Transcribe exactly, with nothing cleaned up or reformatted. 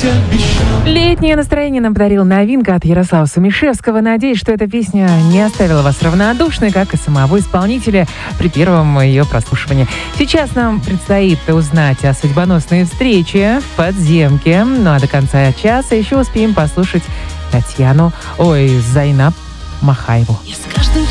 Летнее настроение нам подарил новинка от Ярослава Сумишевского. Надеюсь, что эта песня не оставила вас равнодушной, как и самого исполнителя при первом ее прослушивании. Сейчас нам предстоит узнать о судьбоносной встрече в подземке. Ну а до конца часа еще успеем послушать Татьяну, ой, Зайнаб Махаеву.